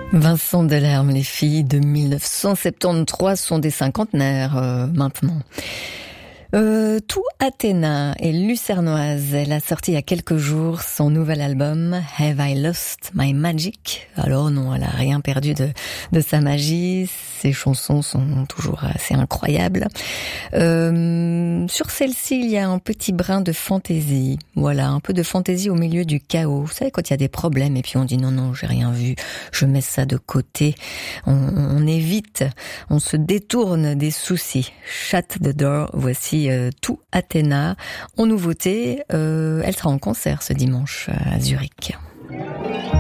Vincent Delerme, les filles de 1973 sont des cinquantenaires maintenant. Tout Athéna est lucernoise. Elle a sorti il y a quelques jours son nouvel album Have I Lost My Magic? Alors non, elle a rien perdu de sa magie. Ses chansons sont toujours assez incroyables. Sur celle-ci, il y a un petit brin de fantaisie. Voilà, un peu de fantaisie au milieu du chaos. Vous savez, quand il y a des problèmes et puis on dit non, j'ai rien vu, je mets ça de côté. On évite, on se détourne des soucis. Shut the door, voici Tout Athéna en nouveauté. Elle sera en concert ce dimanche à Zurich.